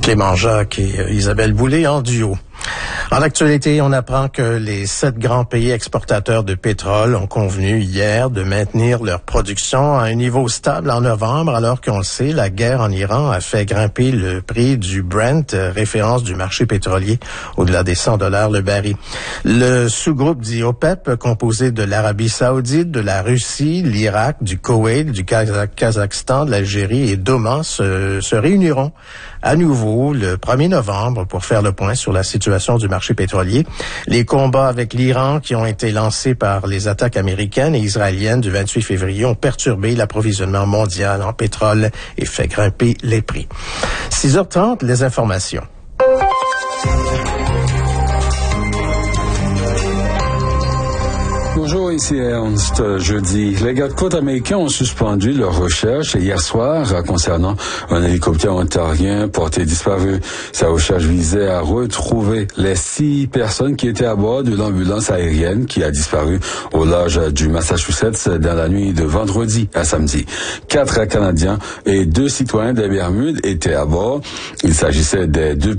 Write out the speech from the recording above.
Clément Jacques et Isabelle Boulay en duo. En actualité, on apprend que les 7 grands pays exportateurs de pétrole ont convenu hier de maintenir leur production à un niveau stable en novembre, alors qu'on le sait, la guerre en Iran a fait grimper le prix du Brent, référence du marché pétrolier, au-delà des $100 le baril. Le sous-groupe dit OPEP, composé de l'Arabie saoudite, de la Russie, l'Irak, du Koweït, du Kazakhstan, de l'Algérie et d'Oman se réuniront à nouveau le 1er novembre pour faire le point sur la situation du marché pétrolier. Les combats avec l'Iran qui ont été lancés par les attaques américaines et israéliennes du 28 février ont perturbé l'approvisionnement mondial en pétrole et fait grimper les prix. 6h30, les informations. Bonjour, ici Ernst. Jeudi, les gardes-côtes américains ont suspendu leur recherche hier soir concernant un hélicoptère ontarien porté disparu. Sa recherche visait à retrouver les 6 personnes qui étaient à bord de l'ambulance aérienne qui a disparu au large du Massachusetts dans la nuit de vendredi à samedi. 4 Canadiens et 2 citoyens des Bermudes étaient à bord. Il s'agissait des 2